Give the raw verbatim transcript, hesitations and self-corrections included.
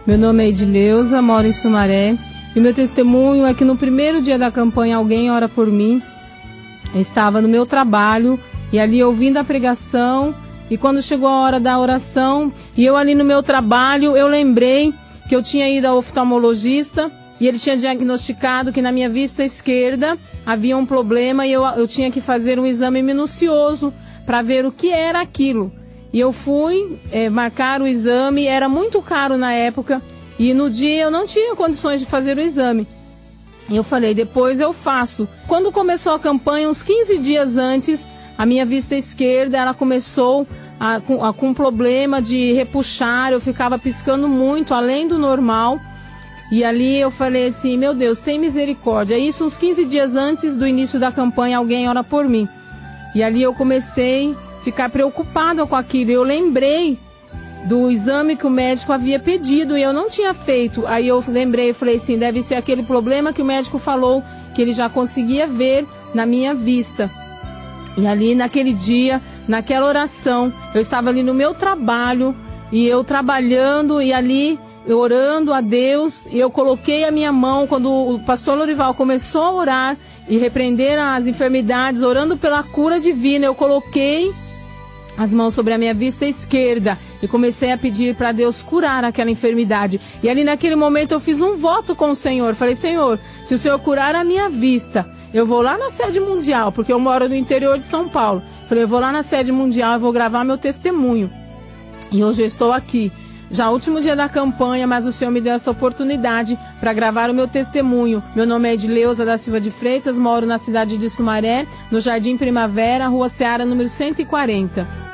Meu nome é Edileuza, moro em Sumaré. E meu testemunho é que no primeiro dia da campanha alguém ora por mim. Eu estava no meu trabalho e ali ouvindo a pregação. E quando chegou a hora da oração e eu ali no meu trabalho, eu lembrei que eu tinha ido ao oftalmologista e ele tinha diagnosticado que na minha vista esquerda havia um problema e eu, eu tinha que fazer um exame minucioso para ver o que era aquilo. E eu fui é, marcar o exame, era muito caro na época e no dia eu não tinha condições de fazer o exame. E eu falei, depois eu faço. Quando começou a campanha, uns quinze dias antes, a minha vista esquerda ela começou a, a, com um problema de repuxar, eu ficava piscando muito, além do normal. E ali eu falei assim, meu Deus, tem misericórdia. Isso uns quinze dias antes do início da campanha, alguém ora por mim. E ali eu comecei a ficar preocupada com aquilo. Eu lembrei do exame que o médico havia pedido e eu não tinha feito. Aí eu lembrei, eu falei assim, deve ser aquele problema que o médico falou que ele já conseguia ver na minha vista. E ali naquele dia, naquela oração, eu estava ali no meu trabalho e eu trabalhando e ali orando a Deus, e eu coloquei a minha mão, quando o pastor Lorival começou a orar e repreender as enfermidades, orando pela cura divina, eu coloquei as mãos sobre a minha vista esquerda e comecei a pedir para Deus curar aquela enfermidade. E ali naquele momento eu fiz um voto com o Senhor, falei, Senhor, se o Senhor curar a minha vista, eu vou lá na sede mundial, porque eu moro no interior de São Paulo. Falei, eu vou lá na sede mundial e vou gravar meu testemunho. E hoje eu estou aqui, já último dia da campanha, mas o Senhor me deu essa oportunidade para gravar o meu testemunho. Meu nome é Edileuza da Silva de Freitas, moro na cidade de Sumaré, no Jardim Primavera, Rua Seara, número cento e quarenta.